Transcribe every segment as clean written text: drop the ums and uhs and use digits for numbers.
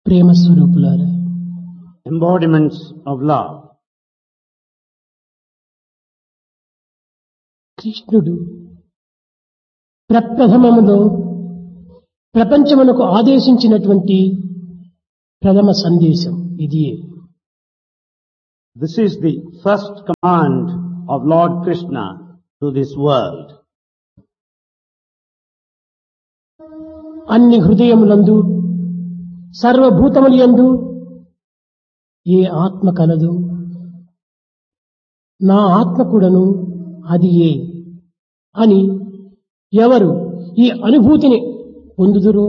ప్రేమ స్వరూపులారా, embodiments of love. కృష్ణుడు ప్రప్రథమములో ప్రపంచమునకు ఆదేశించినటువంటి ప్రథమ సందేశం ఇదియే. This is the first command of Lord Krishna to this world. అన్ని హృదయములందు సర్వభూతములందు ఏ ఆత్మ కలదు, నా ఆత్మ కూడాను అది ఏ అని ఎవరు ఈ అనుభూతిని పొందుదురో,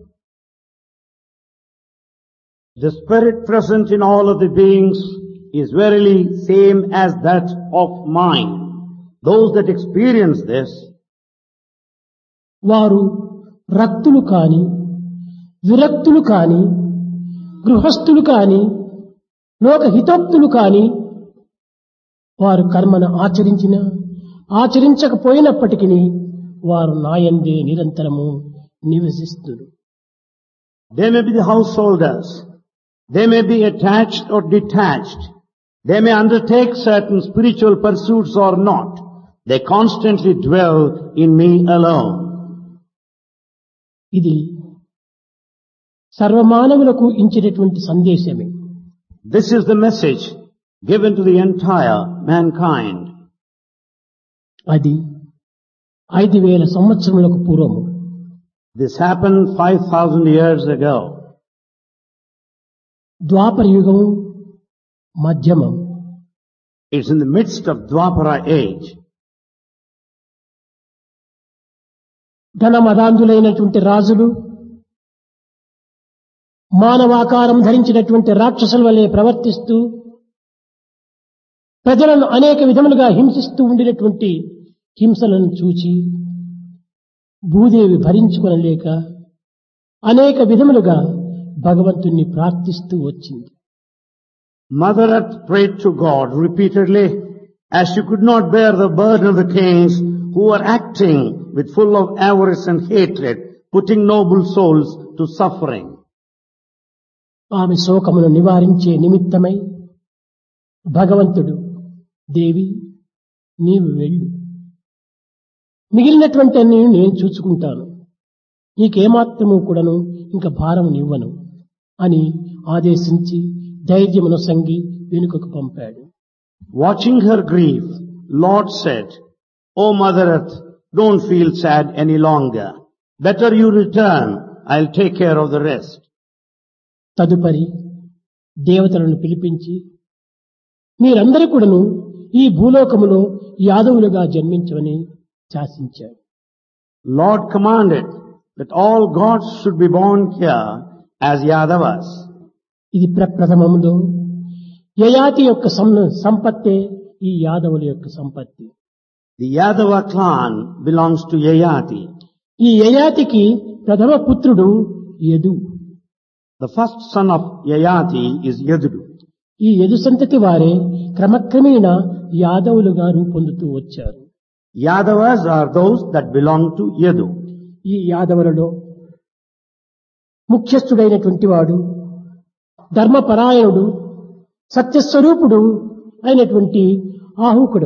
The spirit present in all of the beings is verily same as that of mine. Those that experience this, వారు రక్తులు కాని, విరక్తులు కాని, గృహస్థులు కాని, లోకహితోక్తులు కాని, వారు కర్మను ఆచరించకపోయినప్పటికీ వారు నాయందే నిరంతరము నివసిస్తున్నారు. they may be the householders, they may be attached or detached, they may undertake certain spiritual pursuits or not, they constantly dwell in me alone. ఇది సర్వమానవులకు ఇచ్చినటువంటి సందేశమే. This is the message given to the entire mankind. అది 5000 సంవత్సరములకు పూర్వము. This happened 5,000 years ago. ద్వాపర యుగం మధ్యమం. It's in the midst of Dwapara age. ధనమదాంధులైనటువంటి రాజులు మానవాకారం ధరించినటువంటి రాక్షసుల వలె ప్రవర్తిస్తూ ప్రజలను అనేక విధములుగా హింసిస్తూ ఉండినటువంటి హింసలను చూచి భూదేవి భరించుకొనలేక అనేక విధములుగా భగవంతుణ్ణి ప్రార్థిస్తూ వచ్చింది. Mother Earth prayed to God repeatedly as she could not bear the burden of the kings who were acting with full of avarice and hatred, putting noble souls to suffering. ఆమె శోకమును నివారించే నిమిత్తమై భగవంతుడు, దేవి నీవు వెళ్ళు, మిగిలినటువంటి అన్ని నేను చూసుకుంటాను, నీకేమాత్రము కూడాను ఇంకా భారం నివ్వను అని ఆదేశించి ధైర్యమును సంగి వెనుకకు పంపాడు. Watching her grief, Lord said, O Mother Earth, don't feel sad any longer. Better you return, I'll take care of the rest. తదుపరి దేవతలను పిలిపించి మీరందరూ కూడాను ఈ భూలోకములో యాదవులుగా జన్మించమని శాసించాడు. Lord commanded that all gods should be born here as Yadavas. ఇది ప్రప్రథమములో యయాతి యొక్క సంపత్తే ఈ యాదవుల యొక్క సంపత్తి. The Yadava clan belongs to Yayati. ఈ యయాతికి ప్రథమ పుత్రుడు Yadu. The first son of Yayati is Yadudu. ఈ యదు సంతతి వారే క్రమక్రమేణా యాదవులుగా రూపొందుతూ వచ్చారు. Yadavas are those that belong to Yadu. ఈ యాదవులలో ముఖ్యస్థుడైనటువంటి వాడు ధర్మపరాయణుడు సత్యస్వరూపుడు అయినటువంటి ఆహుకుడు.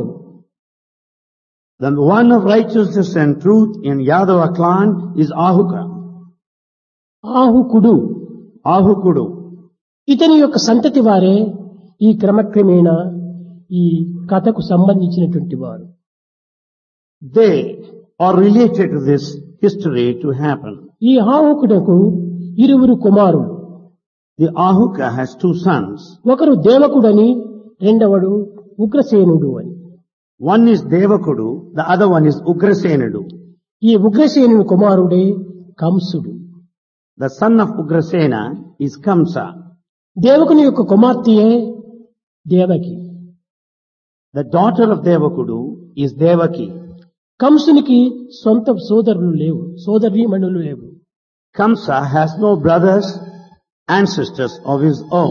The one of righteousness and truth in Yadava clan is Ahuka. ఆహుకుడు Ahukudu. ఇతని యొక్క సంతతి వారే ఈ క్రమక్రమేణా ఈ కథకు సంబంధించినటువంటి వారు. They are related to this history to happen. ఈ ఆహుకుడకు ఇరువురు కుమారులు. The Ahuka has two sons. ఒకరు దేవకుడని, రెండవడు ఉగ్రసేనుడు అని. One is Devakudu, the other one is Ugrasenudu. ఈ ఉగ్రసేనుని కుమారుడే కంసుడు. The son of Ugrasena is Kamsa. దేవకుని యొక్క కుమార్తెయే Devaki. The daughter of Devakudu is Devaki. కంసునికి సొంత సోదరులు లేవు, సోదరీమణులు లేవు. Kamsa has no brothers and sisters of his own.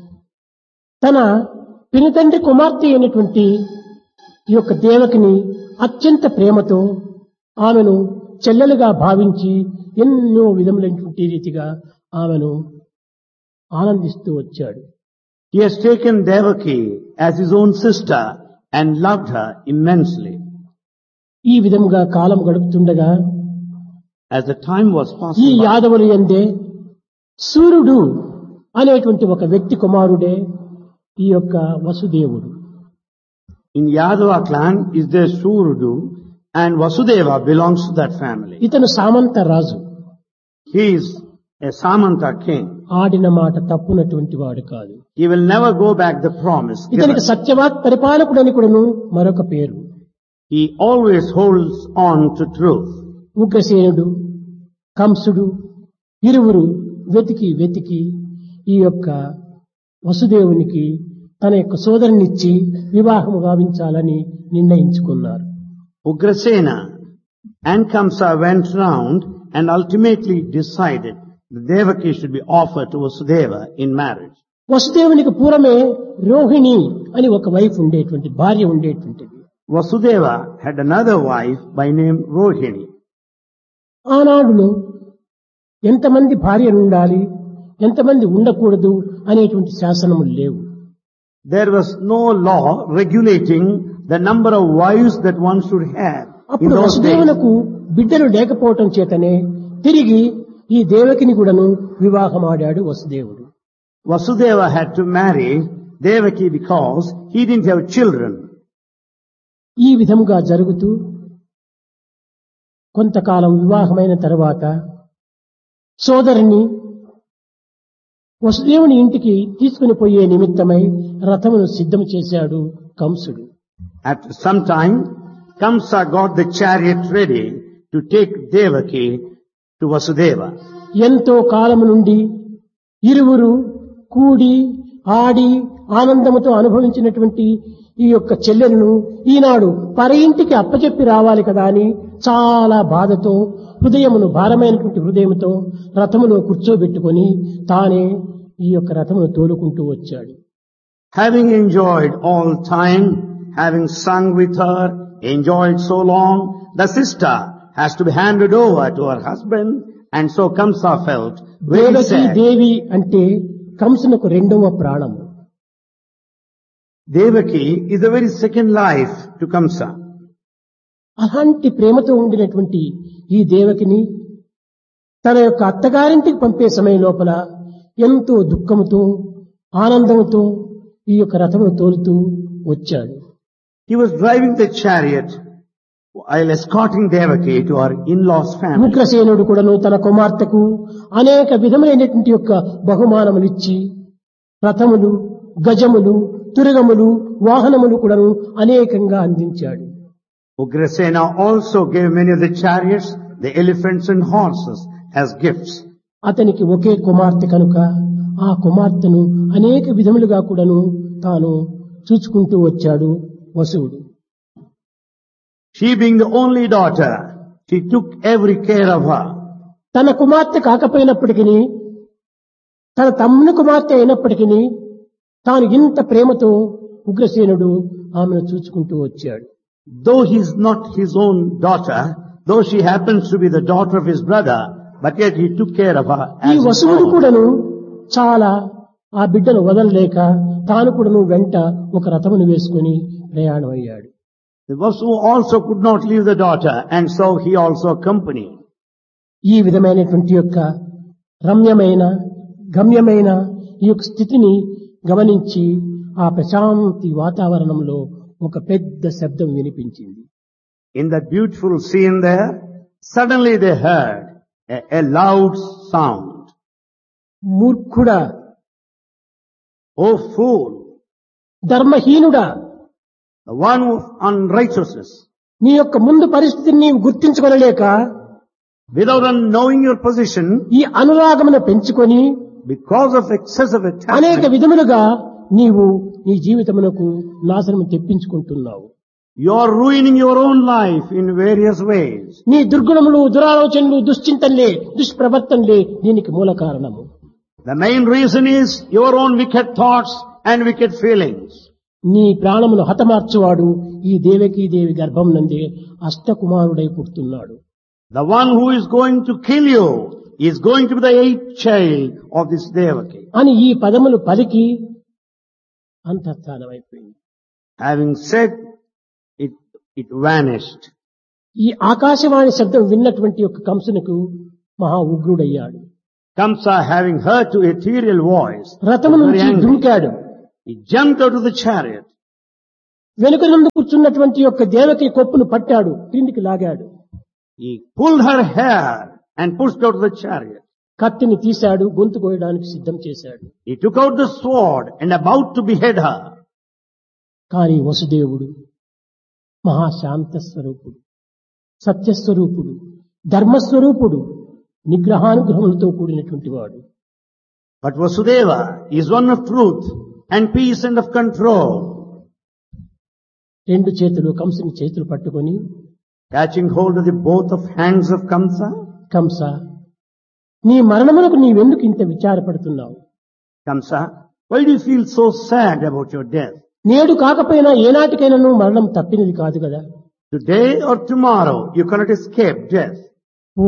తన పినతండ్రి కుమార్తె అయినటువంటి ఈ యొక్క దేవకిని అత్యంత ప్రేమతో ఆమెను చెల్లెలుగా భావించి ఎన్నో విధములైనటువంటి రీతిగా ఆమెను ఆనందిస్తూ వచ్చాడు. He has taken Devaki as his own sister and loved her immensely. ఈ విధంగా కాలం గడుపుతుండగా As the time was ఈ passing by, యాదవులు యందే సూర్యుడు అనేటువంటి ఒక వ్యక్తి కుమారుడే ఈ యొక్క వసుదేవుడు. in Yadava clan is there Surudu, and Vasudeva belongs to that family. ఇతను సామంత రాజు. He is a Samanta king. ఆడిన మాట తప్పునటువంటి వాడు కాదు. He will never go back the promise given. ఇతనికి సత్యవాక్ పరిపాలకుడని కూడాను మరొక పేరు. He always holds on to truth. ఉగ్రసేనుడు, కంసుడు ఇరువురు వెతికి ఈ యొక్క వసుదేవునికి తన యొక్క సోదరునిచ్చి వివాహము గావించాలని నిర్ణయించుకున్నారు. Ugrasena and Kamsa went round and ultimately decided that Devaki should be offered to Vasudeva in marriage. వసుదేవునికి పూర్వమే రోహిణి అని ఒక వైఫ్ ఉండేటువంటి భార్య ఉండేటువంటిది. Vasudeva had another wife by name Rohini. ఆనాడులో ఎంతమంది భార్యలు ఉండాలి, ఎంతమంది ఉండకూడదు అనేటువంటి శాసనములు లేవు. There was no law regulating the number of wives that one should have. In అప్పుడు those days, వసుదేవునకు బిడ్డలు లేకపోవటం చేతనే తిరిగి ఈ దేవకిని కూడాను వివాహమాడాడు వసుదేవుడు. Vasudeva had to marry Devaki because he didn't have children. ఈ విధంగా జరుగుతూ కొంతకాలం వివాహమైన తర్వాత సోదరుని వసుదేవుని ఇంటికి తీసుకుని పోయే నిమిత్తమై రథమును సిద్ధం చేశాడు కంసుడు. After some time, Kamsa got the chariot ready to take Devaki to Vasudeva. ఎంతో కాలము నుండి ఇరువురు కూడి ఆడి ఆనందముతో అనుభవించినటువంటి ఈ యొక్క చెల్లెలను ఈనాడు పరి ఇంటికి అప్పచెప్పి రావాలి కదా అని చాలా బాధతో హృదయమును భారమైనటువంటి హృదయముతో రథములో కూర్చోబెట్టుకొని తానే ఈ యొక్క రథమును తోలుకుంటూ వచ్చాడు. Having enjoyed all time, having sung with her, enjoyed so long, the sister has to be handed over to her husband, and so Kamsa felt very Devaki sad. దేవి అంటే కంసునకు రెండవ ప్రాణము. Devaki is the very second life to Kamsa. అలాంటి ప్రేమతో ఉండినటువంటి ఈ దేవకిని తన యొక్క అత్తగారింటికి పంపే సమయం లోపల ఎంతో దుఃఖముతో ఆనందముతో ఈ యొక్క రథమును తోలుతూ వచ్చాడు. He was driving the chariot while escorting Devaki to her in-laws' family. ఉగ్రసేనుడు కూడాను తన కుమార్తెకు అనేక విధములైనటువంటి యొక్క బహుమానములిచ్చి రథములు, గజములు, తురగములు, వాహనములు కూడాను అనేకంగా అందించాడు. Ugrasena also gave many of the chariots, the elephants and horses as gifts. అతనికి ఒకే కుమార్తె కనుక ఆ కుమార్తెను అనేక విధములుగా కూడాను తాను చూసుకుంటూ వచ్చాడు వసువుడు. She being the only daughter, she took every care of her. తన కుమార్తె కాకపోయినప్పటికీ తన తమ్ముని కుమార్తె అయినప్పటికీ తాను ఇంత ప్రేమతో ఉగ్రసేనుడు ఆమెను చూసుకుంటూ వచ్చాడు. Though he is not his own daughter, though she happens to be the daughter of his brother, but yet he took care of her ఈ as his వసువుడు own. కూడాను చాలా ఆ బిడ్డను వదలలేక తాను కూడాను వెంట ఒక రథమును వేసుకుని ప్రయాణం అయ్యాడు. The Vasu also could not leave the daughter, and so he also accompanied. ఈ విధమైనటువంటి యొక్క రమ్యమైన గమ్యమైన ఈ యొక్క స్థితిని గమనించి ఆ ప్రశాంతి వాతావరణంలో ఒక పెద్ద శబ్దం వినిపించింది. In that beautiful scene there, suddenly they heard a loud sound. మూర్ఖుడా, Oh fool, ధర్మహీనుడా, the one of unrighteousness, నీ యొక్క ముందు పరిస్థితిని నీవు గుర్తించుకొనలేక without knowing your position, ఈ అనురాగమును పెంచుకొని because of excessive అనేక attachment, విధములుగా నీవు నీ జీవితమునకు నాశనం తెప్పించుకుంటున్నావు. you are ruining your own life in various ways. నీ దుర్గుణములు, దురాలోచనలు, దుశ్చింతనలే, దుష్ప్రవర్తనలే దీనికి మూల కారణము. The main reason is your own wicked thoughts and wicked feelings. నీ ప్రాణమును హతమార్చువాడు ఈ దేవకీదేవి గర్భం నందే అష్టకుమారుడై పుడుతున్నాడు. The one who is going to kill you is going to be the 8th child of this Devaki. అని ఈ పదములు పలికి అంతఃస్థానమైపోయింది. Having said, it vanished. ఈ ఆకాశవాణి శబ్దం విన్నటువంటి యొక్క కంసునికి మహా ఉగ్రుడయ్యాడు. Kamsa, having heard to ethereal voice, రథము was very నుంచి angry. దుమికాడు. He jumped out of the chariot. వెనుక నుండి కూర్చున్నటువంటి యొక్క దేవకి కొప్పును పట్టాడు, క్రిందికి లాగాడు. He pulled her hair and pushed out of the chariot. కత్తిని తీశాడు, గొంతు కోయడానికి సిద్ధం చేశాడు. He took out the sword and about to behead her. కానీ వసుదేవుడు మహాశాంత స్వరూపుడు, సత్యస్వరూపుడు, ధర్మస్వరూపుడు, నిగ్రహానుగ్రహములతో కూడినటువంటి వాడు. But Vasudeva is one of truth and peace and of control. రెండు చేతులు కంసుని చేతులు పట్టుకొని, Catching hold of the both of hands of Kamsa, Kamsa, నీ మరణమునకు నీవెందుకు ఇంత విచారపడుతున్నావు? Kamsa, why do you feel so sad about your death? నేడు కాకపోయినా ఏనాటికైనా మరణం తప్పినది కాదు కదా. Today or tomorrow you cannot escape death.